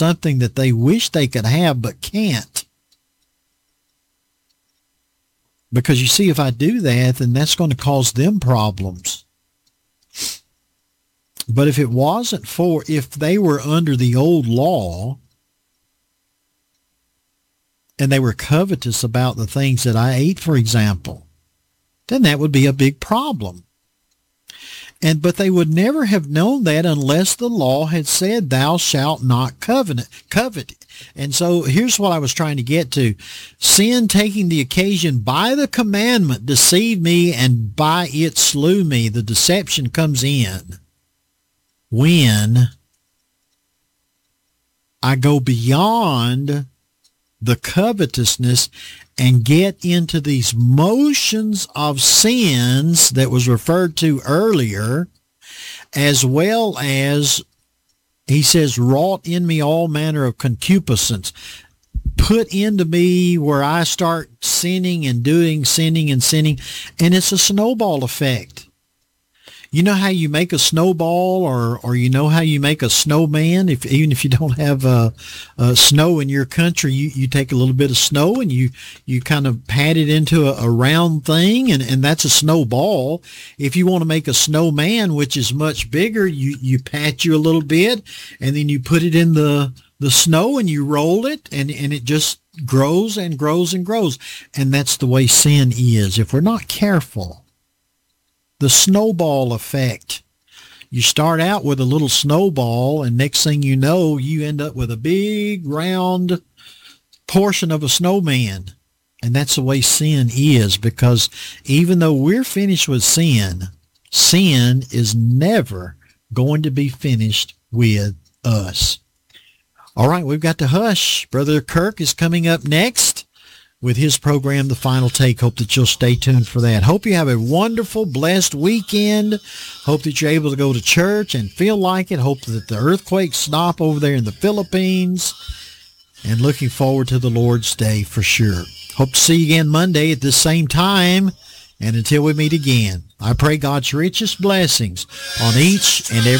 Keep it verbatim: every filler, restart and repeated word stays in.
something that they wish they could have but can't. Because you see, if I do that, then that's going to cause them problems. But if it wasn't for, if they were under the old law and they were covetous about the things that I ate, for example, then that would be a big problem. And but they would never have known that unless the law had said, thou shalt not covenant, covet. And so here's what I was trying to get to. Sin, taking the occasion by the commandment, deceived me, and by it slew me. The deception comes in when I go beyond the covetousness and get into these motions of sins that was referred to earlier, as well as, he says, wrought in me all manner of concupiscence, put into me where I start sinning and doing sinning and sinning, and it's a snowball effect. You know how you make a snowball, or, or you know how you make a snowman? If even if you don't have uh, uh, snow in your country, you, you take a little bit of snow and you, you kind of pat it into a, a round thing, and, and that's a snowball. If you want to make a snowman, which is much bigger, you, you pat you a little bit, and then you put it in the, the snow and you roll it, and, and it just grows and grows and grows. And that's the way sin is. If we're not careful, the snowball effect. You start out with a little snowball, and next thing you know, you end up with a big round portion of a snowman. And that's the way sin is, because even though we're finished with sin, sin is never going to be finished with us. All right, we've got to hush. Brother Kirk is coming up next with his program, The Final Take. Hope that you'll stay tuned for that. Hope you have a wonderful, blessed weekend. Hope that you're able to go to church and feel like it. Hope that the earthquakes stop over there in the Philippines. And looking forward to the Lord's Day for sure. Hope to see you again Monday at the same time. And until we meet again, I pray God's richest blessings on each and every